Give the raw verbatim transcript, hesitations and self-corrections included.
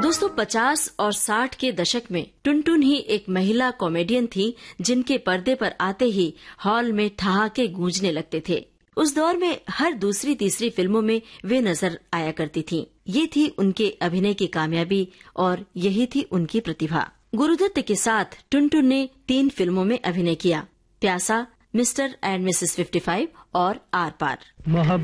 दोस्तों, पचास और साठ के दशक में टुनटुन ही एक महिला कॉमेडियन थी जिनके पर्दे पर आते ही हॉल में ठहाके गूंजने लगते थे। उस दौर में हर दूसरी तीसरी फिल्मों में वे नजर आया करती थीं। ये थी उनके अभिनय की कामयाबी और यही थी उनकी प्रतिभा। गुरुदत्त के साथ टुनटुन ने तीन फिल्मों में अभिनय किया, प्यासा, मिस्टर एंड मिसेस पचपन और आर पार।